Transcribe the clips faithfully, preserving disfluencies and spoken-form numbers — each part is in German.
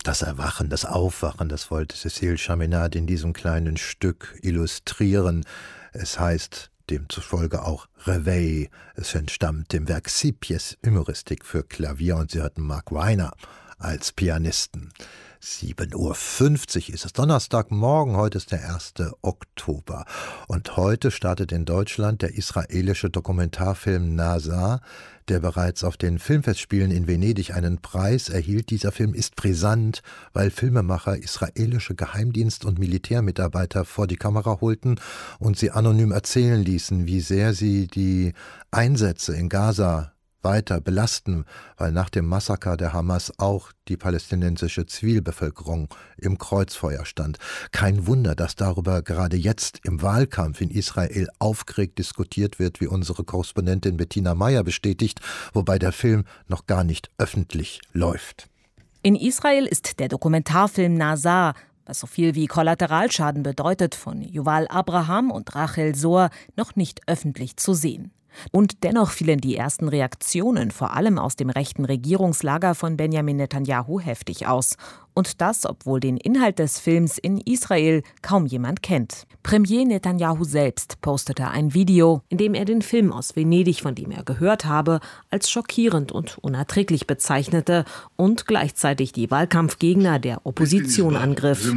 das Erwachen, das Aufwachen, das wollte Cécile Chaminade in diesem kleinen Stück illustrieren. Es heißt demzufolge auch Réveil. Es entstammt dem Werk Six Pièces Humoristique für Klavier und Sie hörten Mark Weiner als Pianisten. sieben Uhr fünfzig ist es Donnerstagmorgen, heute ist der erste Oktober. Und heute startet in Deutschland der israelische Dokumentarfilm Nazar, der bereits auf den Filmfestspielen in Venedig einen Preis erhielt. Dieser Film ist brisant, weil Filmemacher israelische Geheimdienst- und Militärmitarbeiter vor die Kamera holten und sie anonym erzählen ließen, wie sehr sie die Einsätze in Gaza weiter belasten, weil nach dem Massaker der Hamas auch die palästinensische Zivilbevölkerung im Kreuzfeuer stand. Kein Wunder, dass darüber gerade jetzt im Wahlkampf in Israel aufgeregt diskutiert wird, wie unsere Korrespondentin Bettina Meyer bestätigt, wobei der Film noch gar nicht öffentlich läuft. In Israel ist der Dokumentarfilm Nazar, was so viel wie Kollateralschaden bedeutet, von Yuval Abraham und Rachel Zohr, noch nicht öffentlich zu sehen. Und dennoch fielen die ersten Reaktionen, vor allem aus dem rechten Regierungslager von Benjamin Netanyahu, heftig aus. Und das, obwohl den Inhalt des Films in Israel kaum jemand kennt. Premier Netanyahu selbst postete ein Video, in dem er den Film aus Venedig, von dem er gehört habe, als schockierend und unerträglich bezeichnete und gleichzeitig die Wahlkampfgegner der Opposition angriff.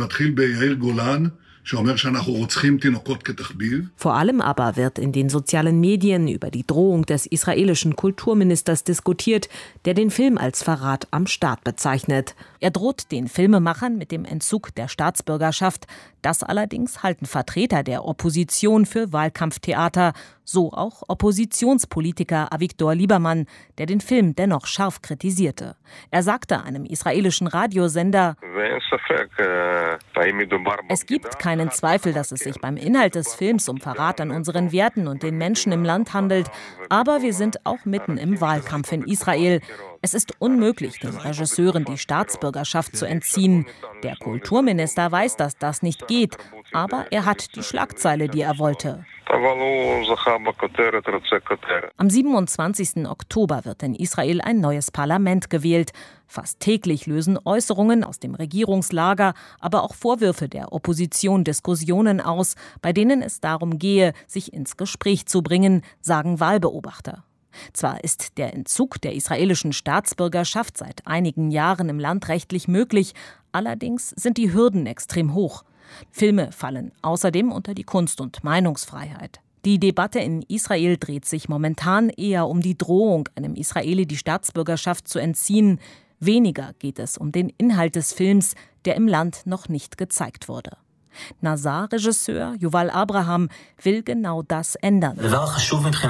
Vor allem aber wird in den sozialen Medien über die Drohung des israelischen Kulturministers diskutiert, der den Film als Verrat am Staat bezeichnet. Er droht den Filmemachern mit dem Entzug der Staatsbürgerschaft. Das allerdings halten Vertreter der Opposition für Wahlkampftheater, so auch Oppositionspolitiker Avigdor Lieberman, der den Film dennoch scharf kritisierte. Er sagte einem israelischen Radiosender: Es gibt keinen Zweifel, dass es sich beim Inhalt des Films um Verrat an unseren Werten und den Menschen im Land handelt, aber wir sind auch mitten im Wahlkampf in Israel. Es ist unmöglich, den Regisseuren die Staatsbürgerschaft zu entziehen. Der Kulturminister weiß, dass das nicht geht, aber er hat die Schlagzeile, die er wollte. Am siebenundzwanzigsten Oktober wird in Israel ein neues Parlament gewählt. Fast täglich lösen Äußerungen aus dem Regierungslager, aber auch Vorwürfe der Opposition Diskussionen aus, bei denen es darum gehe, sich ins Gespräch zu bringen, sagen Wahlbeobachter. Zwar ist der Entzug der israelischen Staatsbürgerschaft seit einigen Jahren im Land rechtlich möglich, allerdings sind die Hürden extrem hoch. Filme fallen außerdem unter die Kunst- und Meinungsfreiheit. Die Debatte in Israel dreht sich momentan eher um die Drohung, einem Israeli die Staatsbürgerschaft zu entziehen. Weniger geht es um den Inhalt des Films, der im Land noch nicht gezeigt wurde. Nazar-Regisseur Yuval Abraham will genau das ändern. Das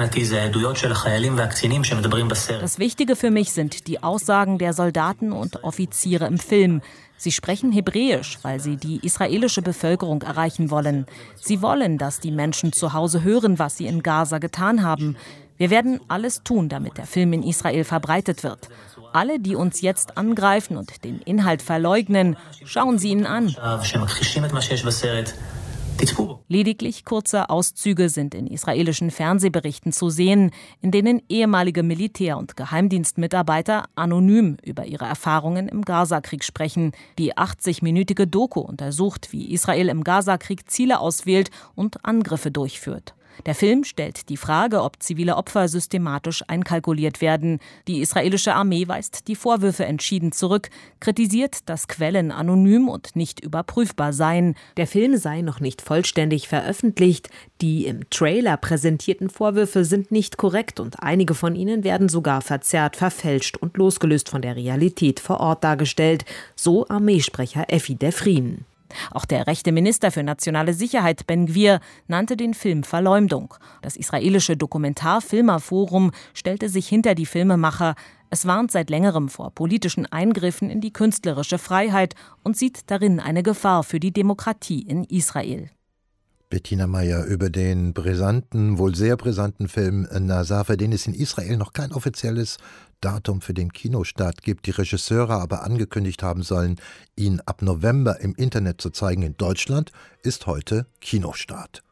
Wichtige für mich sind die Aussagen der Soldaten und Offiziere im Film. Sie sprechen Hebräisch, weil sie die israelische Bevölkerung erreichen wollen. Sie wollen, dass die Menschen zu Hause hören, was sie in Gaza getan haben. Wir werden alles tun, damit der Film in Israel verbreitet wird. Alle, die uns jetzt angreifen und den Inhalt verleugnen, schauen Sie ihn an. Lediglich kurze Auszüge sind in israelischen Fernsehberichten zu sehen, in denen ehemalige Militär- und Geheimdienstmitarbeiter anonym über ihre Erfahrungen im Gazakrieg sprechen. Die achtzigminütige Doku untersucht, wie Israel im Gazakrieg Ziele auswählt und Angriffe durchführt. Der Film stellt die Frage, ob zivile Opfer systematisch einkalkuliert werden. Die israelische Armee weist die Vorwürfe entschieden zurück, kritisiert, dass Quellen anonym und nicht überprüfbar seien. Der Film sei noch nicht vollständig veröffentlicht. Die im Trailer präsentierten Vorwürfe sind nicht korrekt und einige von ihnen werden sogar verzerrt, verfälscht und losgelöst von der Realität vor Ort dargestellt, so Armeesprecher Effi Defrin. Auch der rechte Minister für nationale Sicherheit Ben-Gvir nannte den Film Verleumdung. Das israelische Dokumentarfilmerforum stellte sich hinter die Filmemacher. Es warnt seit längerem vor politischen Eingriffen in die künstlerische Freiheit und sieht darin eine Gefahr für die Demokratie in Israel. Bettina Meyer über den brisanten, wohl sehr brisanten Film Nazar, für den es in Israel noch kein offizielles Datum für den Kinostart gibt, die Regisseure aber angekündigt haben sollen, ihn ab November im Internet zu zeigen. In Deutschland ist heute Kinostart.